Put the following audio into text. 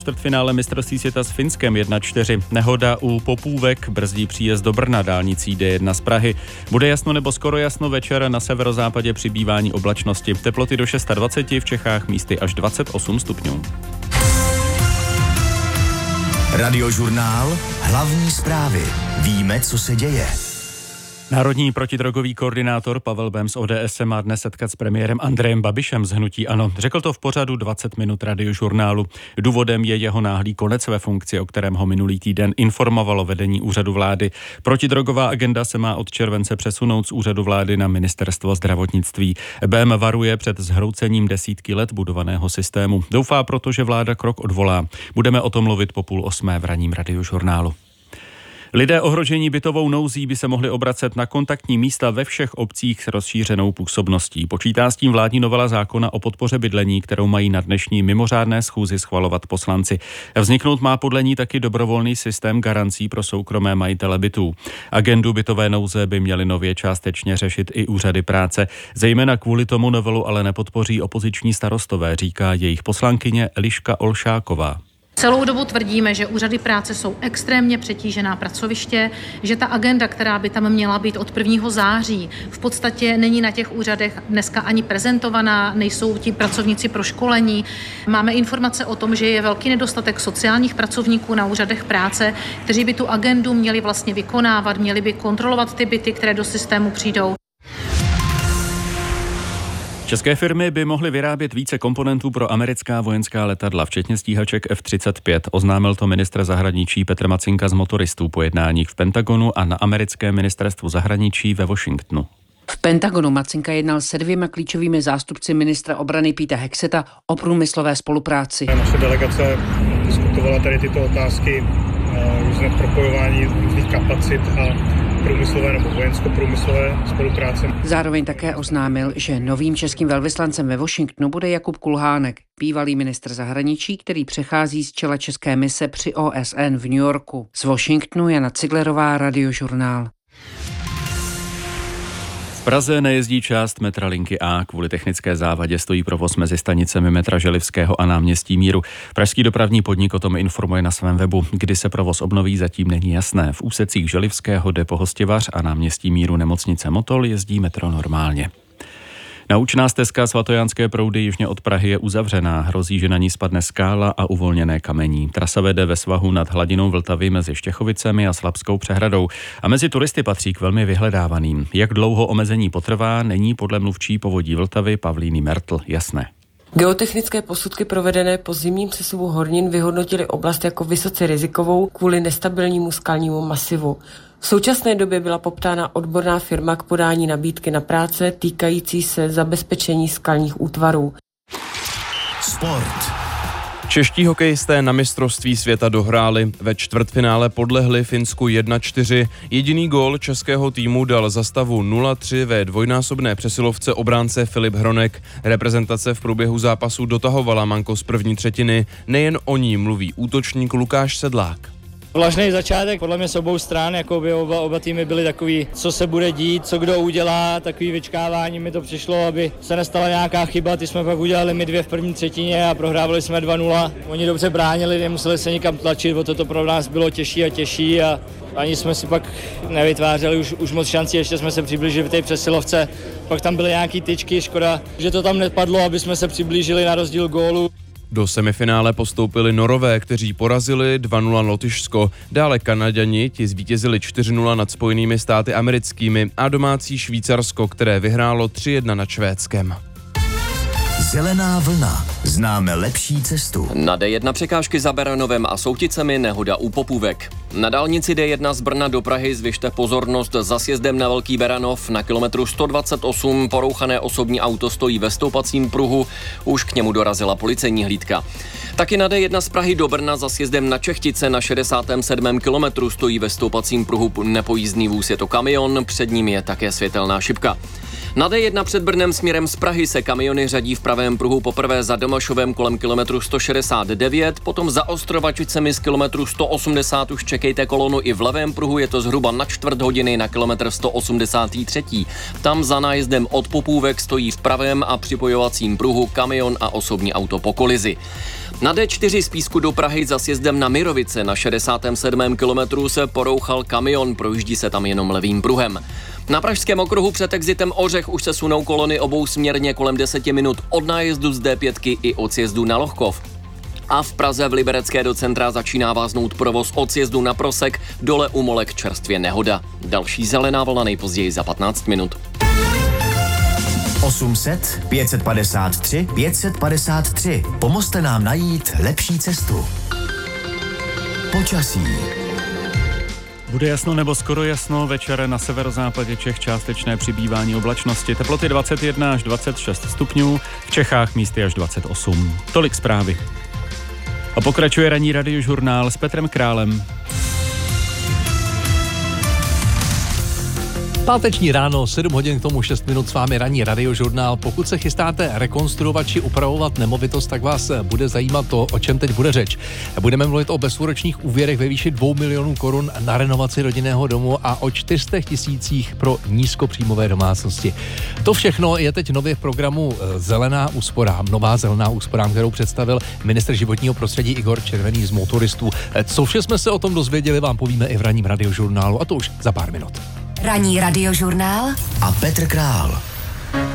Čtvrtfinále mistrovství světa s Finskem 1-4. Nehoda u Popůvek brzdí příjezd do Brna dálnicí D1 z Prahy. Bude jasno nebo skoro jasno večer, na severozápadě přibývání oblačnosti. Teploty do 26, v Čechách místy až 28 stupňů. Radiožurnál. Hlavní zprávy. Víme, co se děje. Národní protidrogový koordinátor Pavel Bém z ODS se má dnes setkat s premiérem Andrejem Babišem z hnutí ANO. Řekl to v pořadu 20 minut Radiožurnálu. Důvodem je jeho náhlý konec ve funkci, o kterém ho minulý týden informovalo vedení úřadu vlády. Protidrogová agenda se má od července přesunout z úřadu vlády na ministerstvo zdravotnictví. Bém varuje před zhroucením desítky let budovaného systému. Doufá proto, že vláda krok odvolá. Budeme o tom mluvit po 7:30 v ranním Radiožurnálu. Lidé ohrožení bytovou nouzí by se mohli obracet na kontaktní místa ve všech obcích s rozšířenou působností. Počítá s tím vládní novela zákona o podpoře bydlení, kterou mají na dnešní mimořádné schůzi schvalovat poslanci. Vzniknout má podle ní taky dobrovolný systém garancí pro soukromé majitele bytů. Agendu bytové nouze by měly nově částečně řešit i úřady práce. Zejména kvůli tomu novelu ale nepodpoří opoziční starostové, říká jejich poslankyně Eliška Olšáková. Celou dobu tvrdíme, že úřady práce jsou extrémně přetížená pracoviště, že ta agenda, která by tam měla být od 1. září, v podstatě není na těch úřadech dneska ani prezentovaná, nejsou ti pracovníci proškolení. Máme informace o tom, že je velký nedostatek sociálních pracovníků na úřadech práce, kteří by tu agendu měli vlastně vykonávat, měli by kontrolovat ty byty, které do systému přijdou. České firmy by mohly vyrábět více komponentů pro americká vojenská letadla, včetně stíhaček F-35. Oznámil to ministr zahraničí Petr Macinka z motoristů po jednáních v Pentagonu a na americkém ministerstvu zahraničí ve Washingtonu. V Pentagonu Macinka jednal se 2 klíčovými zástupci ministra obrany Pete Hexeta o průmyslové spolupráci. Naše delegace diskutovala tady tyto otázky, různé propojování různých kapacit a průmyslové nebo vojensko-průmyslové spolupráce. Zároveň také oznámil, že novým českým velvyslancem ve Washingtonu bude Jakub Kulhánek, bývalý ministr zahraničí, který přechází z čela české mise při OSN v New Yorku. Z Washingtonu Jana Ciglerová, Radiožurnál. V Praze nejezdí část metra linky A. Kvůli technické závadě stojí provoz mezi stanicemi metra Želivského a náměstí Míru. Pražský dopravní podnik o tom informuje na svém webu. Kdy se provoz obnoví, zatím není jasné. V úsecích Želivského depo Hostivař a náměstí Míru nemocnice Motol jezdí metro normálně. Naučná stezka Svatojánské proudy jižně od Prahy je uzavřená. Hrozí, že na ní spadne skála a uvolněné kamení. Trasa vede ve svahu nad hladinou Vltavy mezi Štěchovicemi a Slapskou přehradou a mezi turisty patří k velmi vyhledávaným. Jak dlouho omezení potrvá, není podle mluvčí Povodí Vltavy Pavlíny Mertl jasné. Geotechnické posudky provedené po zimním sesuvu hornin vyhodnotily oblast jako vysoce rizikovou kvůli nestabilnímu skalnímu masivu. V současné době byla poptána odborná firma k podání nabídky na práce týkající se zabezpečení skalních útvarů. Sport. Čeští hokejisté na mistrovství světa dohráli. Ve čtvrtfinále podlehli Finsku 1-4. Jediný gól českého týmu dal za stavu 0-3 ve dvojnásobné přesilovce obránce Filip Hronek. Reprezentace v průběhu zápasu dotahovala manko z první třetiny. Nejen o ní mluví útočník Lukáš Sedlák. Vlažný začátek, podle mě s obou stran, jako by oba týmy byly takový, co se bude dít, co kdo udělá, takový vyčkávání mi to přišlo, aby se nestala nějaká chyba, ty jsme pak udělali my 2 v první třetině a prohrávali jsme 2-0. Oni dobře bránili, nemuseli se nikam tlačit, o to pro nás bylo těžší a těžší a ani jsme si pak nevytvářeli už moc šancí, ještě jsme se přiblížili v té přesilovce, pak tam byly nějaký tyčky, škoda, že to tam nepadlo, aby jsme se přiblížili na rozdíl gólu. Do semifinále postoupili Norové, kteří porazili 2-0 Lotyšsko. Dále Kanaďani, ti zvítězili 4-0 nad Spojenými státy americkými a domácí Švýcarsko, které vyhrálo 3-1 nad Švédskem. Zelená vlna. Známe lepší cestu. Na D1 překážky za Beranovem a Souticemi, nehoda u Popůvek. Na dálnici D1 z Brna do Prahy zvyšte pozornost za sjezdem na Velký Beranov. Na kilometru 128 porouchané osobní auto stojí ve stoupacím pruhu. Už k němu dorazila policejní hlídka. Taky na D1 z Prahy do Brna za sjezdem na Čechtice na 67. kilometru stojí ve stoupacím pruhu nepojízdný vůz, je to kamion, před ním je také světelná šipka. Na D1 před Brnem směrem z Prahy se kamiony řadí v pravém pruhu poprvé za Domašovem kolem kilometru 169, potom za Ostrovačicemi z kilometru 180 už čekejte kolonu i v levém pruhu, je to zhruba na čtvrt hodiny na kilometr 183. Tam za nájezdem od Popůvek stojí v pravém a připojovacím pruhu kamion a osobní auto po kolizi. Na D4 z Písku do Prahy za sjezdem na Mirovice na 67. kilometru se porouchal kamion, projíždí se tam jenom levým pruhem. Na pražském okruhu před exitem Ořech už se sunou kolony obousměrně kolem 10 minut od nájezdu z D5 i od sjezdu na Lohkov. A v Praze v Liberecké do centra začíná váznout provoz od sjezdu na Prosek, dole u Molek čerstvě nehoda. Další zelená vlna nejpozději za 15 minut. 800 553 553. Pomozte nám najít lepší cestu. Počasí. Bude jasno nebo skoro jasno, večer na severozápadě Čech částečné přibývání oblačnosti, teploty 21 až 26 stupňů, v Čechách místy až 28. Tolik zprávy. A pokračuje ranní radiožurnál s Petrem Králem. Páteční ráno, 7 hodin k tomu 6 minut s vámi ranní radiožurnál. Pokud se chystáte rekonstruovat či upravovat nemovitost, tak vás bude zajímat to, o čem teď bude řeč. Budeme mluvit o bezúročných úvěrech ve výši 2 milionů korun na renovaci rodinného domu a o 400 000 pro nízkopříjmové domácnosti. To všechno je teď nově v programu Zelená úsporám, nová zelená úsporám, kterou představil ministr životního prostředí Igor Červený z Motoristů. Co vše jsme se o tom dozvěděli, vám povíme i v ranním radiožurnálu, a to už za pár minut. Ranní radiožurnál a Petr Král.